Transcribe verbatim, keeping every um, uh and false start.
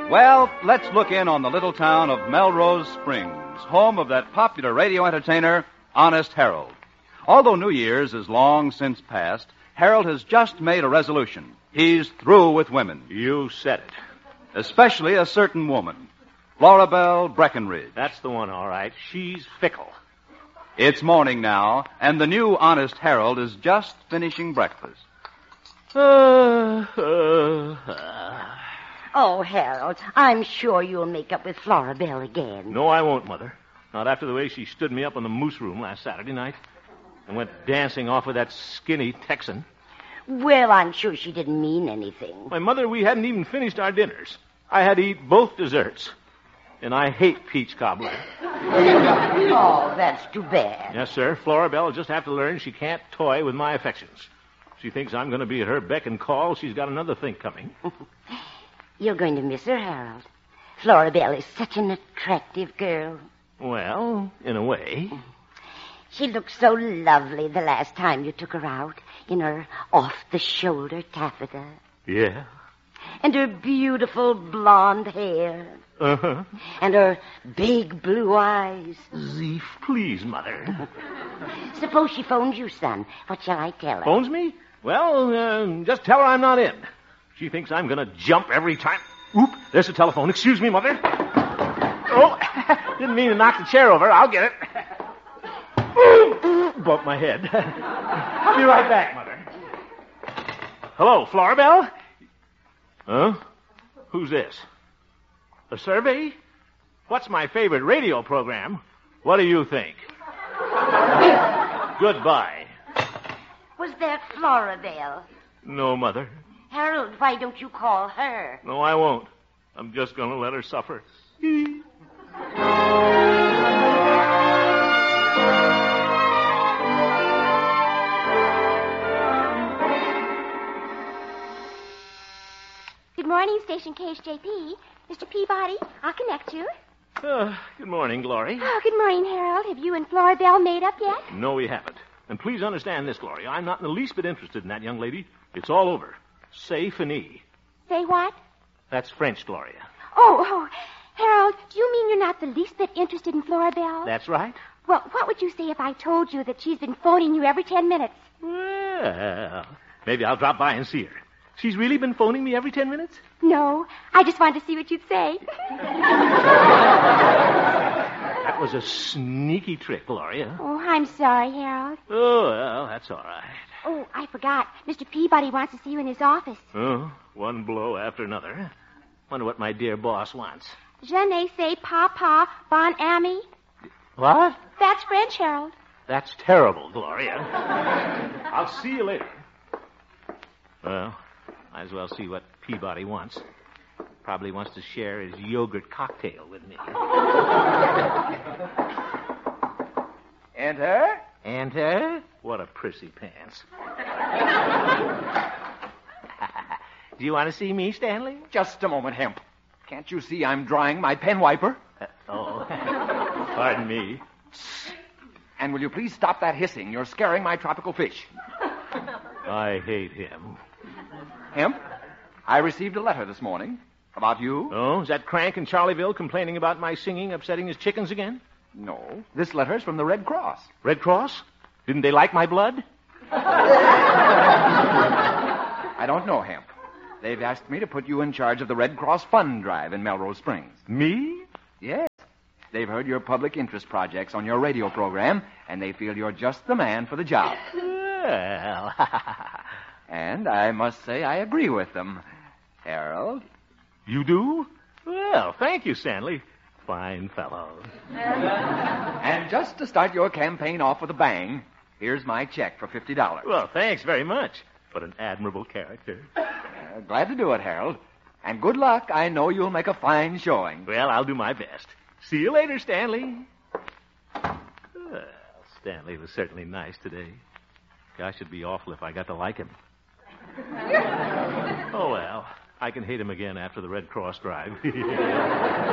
Well, let's look in on the little town of Melrose Springs, home of that popular radio entertainer, Honest Harold. Although New Year's is long since past, Harold has just made a resolution. He's through with women. You said it. Especially a certain woman, Florabelle Breckenridge. That's the one, all right. She's fickle. It's morning now, and the new Honest Harold is just finishing breakfast. Uh, uh, uh. Oh, Harold, I'm sure you'll make up with Florabelle again. No, I won't, Mother. Not after the way she stood me up in the moose room last Saturday night and went dancing off with that skinny Texan. Well, I'm sure she didn't mean anything. My mother, we hadn't even finished our dinners. I had to eat both desserts. And I hate peach cobbler. Oh, that's too bad. Yes, sir. Florabelle will just have to learn she can't toy with my affections. She thinks I'm going to be at her beck and call. She's got another thing coming. You're going to miss her, Harold. Florabelle is such an attractive girl. Well, in a way. She looked so lovely the last time you took her out in her off-the-shoulder taffeta. Yeah. And her beautiful blonde hair. Uh-huh. And her big blue eyes. Zeef, please, Mother. Suppose she phones you, son. What shall I tell her? Phones me? Well, uh, just tell her I'm not in. She thinks I'm going to jump every time. Oop, there's the telephone. Excuse me, Mother. Oh, didn't mean to knock the chair over. I'll get it. Bumped my head. I'll be right back, Mother. Hello, Florabelle? Huh? Who's this? A survey? What's my favorite radio program? What do you think? Goodbye. Was that Florabelle? No, Mother. Harold, why don't you call her? No, I won't. I'm just going to let her suffer. Good morning, Station K H J P. Mister Peabody, I'll connect you. Uh, good morning, Glory. Oh, good morning, Harold. Have you and Florabelle made up yet? No, we haven't. And please understand this, Gloria. I'm not in the least bit interested in that young lady. It's all over. C'est fini. Say what? That's French, Gloria. Oh, oh, Harold, do you mean you're not the least bit interested in Florabelle? That's right. Well, what would you say if I told you that she's been phoning you every ten minutes? Well, maybe I'll drop by and see her. She's really been phoning me every ten minutes? No, I just wanted to see what you'd say. That was a sneaky trick, Gloria. Oh, I'm sorry, Harold. Oh, well, that's all right. Oh, I forgot. Mister Peabody wants to see you in his office. Oh, one blow after another. Wonder what my dear boss wants. Je ne sais pas pas bon ami. What? That's French, Harold. That's terrible, Gloria. I'll see you later. Well, might as well see what Peabody wants. Probably wants to share his yogurt cocktail with me. Enter. Enter? What a prissy pants. Do you want to see me, Stanley? Just a moment, Hemp. Can't you see I'm drying my pen wiper? Uh, oh, pardon me. And will you please stop that hissing? You're scaring my tropical fish. I hate him. Hemp, I received a letter this morning. About you? Oh, is that Crank in Charlieville complaining about my singing upsetting his chickens again? No. This letter's from the Red Cross. Red Cross? Didn't they like my blood? I don't know, Hemp. They've asked me to put you in charge of the Red Cross Fund Drive in Melrose Springs. Me? Yes. They've heard your public interest projects on your radio program, and they feel you're just the man for the job. Well... And I must say I agree with them. Harold? You do? Well, thank you, Stanley. Fine fellow. And just to start your campaign off with a bang, here's my check for fifty dollars. Well, thanks very much. What an admirable character. Uh, glad to do it, Harold. And good luck. I know you'll make a fine showing. Well, I'll do my best. See you later, Stanley. Well, Stanley was certainly nice today. Gosh, it'd be awful if I got to like him. Oh, well, I can hate him again after the Red Cross drive.